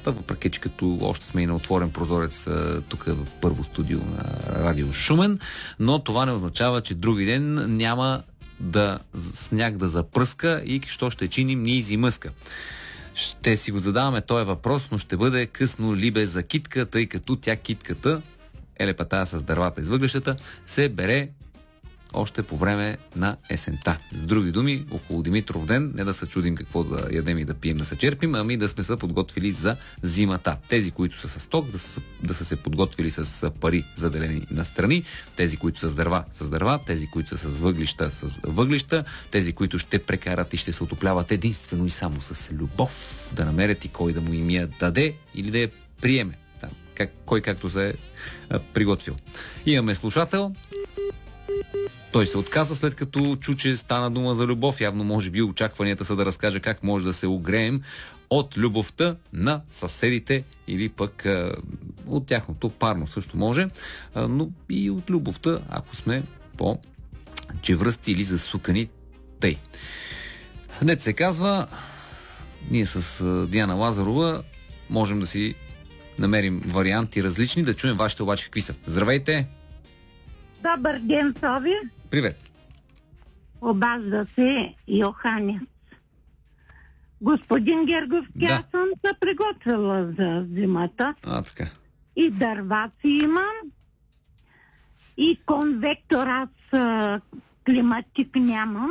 зимата, въпреки че като още сме и на отворен прозорец тук в първо студио на Радио Шумен, но това не означава, че други ден няма сняг да запръска и що ще чиним ние зимъска. Ще си го задаваме този въпрос, но ще бъде късно ли бе за китка, тъй като тя китката, елепата с дървата из въглищата, се бере още по време на есента. С други думи, около Димитров ден, не да се чудим какво да ядем и да пием, да се черпим, ами да сме се подготвили за зимата. Тези, които са с ток, да са се подготвили с пари заделени на страни, тези, които са с дърва, тези, които са с въглища, тези, които ще прекарат и ще се отопляват единствено и само с любов, да намерят и кой да му им я даде или да я приеме. Кой както се е приготвил. Имаме слушател. Той се отказа, след като чу, че стана дума за любов. Явно, може би, очакванията са да разкаже как може да се огреем от любовта на съседите или пък от тяхното парно също може, но и от любовта, ако сме по-чевръсти или засукани тъй. Дет се казва, ние с Диана Лазарова можем да си намерим варианти различни, да чуем вашите обаче какви са. Здравейте! Добър ден, Сови. Привет! Обажда се Йоханец. Господин Герговски, аз съм се приготвила за зимата. Така. И дърваци имам, и конвектор, аз климатик нямам.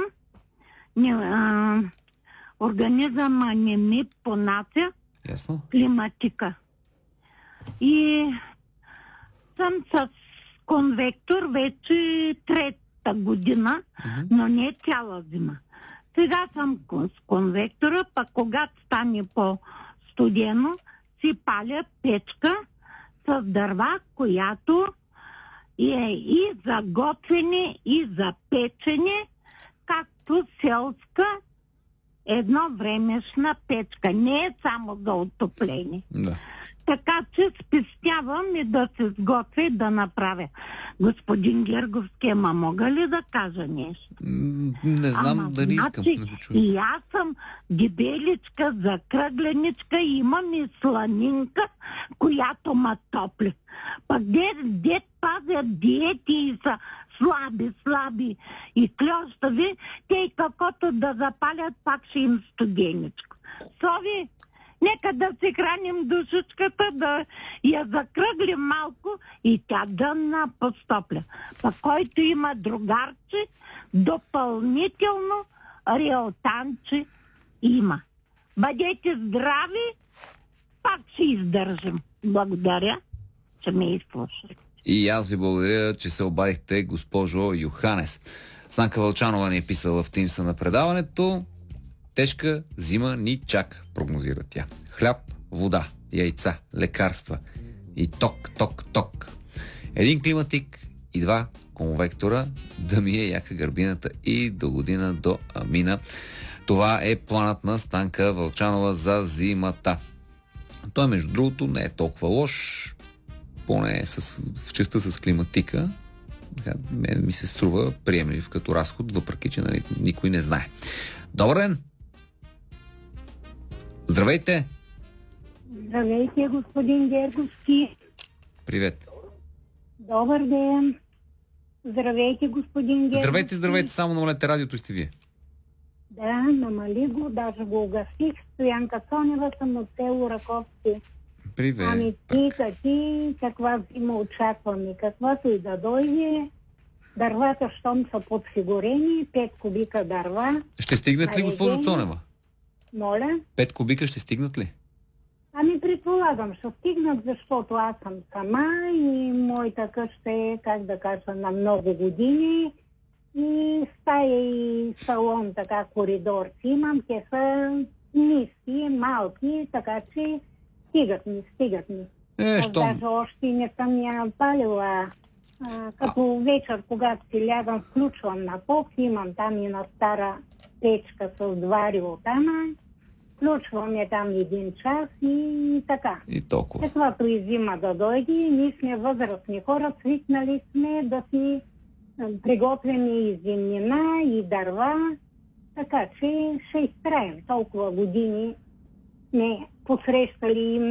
Организъма не ми понася. Ясно. Климатика. И съм с конвектор вече трета година, но не цяла зима. Сега съм с конвектора, пък когато стане по-студено, си паля печка с дърва, която е и за готвене, и за печене, както селска едновремешна печка. Не е само за отопление. Да. Така че спестявам и да се сготвя и да направя. Господин Герговски, ама мога ли да кажа нещо? Не знам дали искам да го чуя. И аз съм дебеличка, закръгленичка, имам и сланинка, която ма топли. Пък дет пазят диети и са слаби и клещави, те и каквото да запалят, пак ще им студеничко. Сови, нека да си храним душичката, да я закръглим малко и тя да напостопля. Пък който има другарче, допълнително реалтанче има. Бъдете здрави, пак ще издържим. Благодаря, че ме изслушахте. И аз ви благодаря, че се обадихте, госпожо Йоханес. Станка Вълчанова ни е писала в Тимса на предаването. Тежка зима ни чака, прогнозира тя. Хляб, вода, яйца, лекарства и ток. Един климатик и 2 конвектора, да ми е яка гърбината и до година до Амина. Това е планът на Станка Вълчанова за зимата. Той, между другото, не е толкова лош, поне в частта с климатика. Ми се струва приемлив като разход, въпреки че никой не знае. Добър ден! Здравейте! Здравейте, господин Герговски. Привет! Добър ден! Здравейте, господин Герговски. Здравейте, само намалете радиото и сте вие. Да, намали го, даже го угасих. Стоянка Цонева съм от село Раковски. Привет! Ами ти, каква зима очакваме, каквато и да дойде, дървата, щом са подсигурени, 5 кубика дърва. Ще стигнат ли, госпожо Цонева? Моля? 5 кубика ще стигнат ли? Ами предполагам, ще стигнат, защото аз съм сама и моята къща е, как да кажа, на много години. И стая и салон, така, коридорци имам, те са ниски, малки, така че стигат ми. Аз даже още не съм я палила. Като вечер, когато си лягам, включвам на ток, имам там и на стара печка с 2 риотана, включвам я там 1 час и така. И толкова. Каквато и зима да дойде, ние сме възрастни хора, свикнали сме да си приготвяме и зимнина, и дърва, така че ще изтраем. Толкова години не посрещали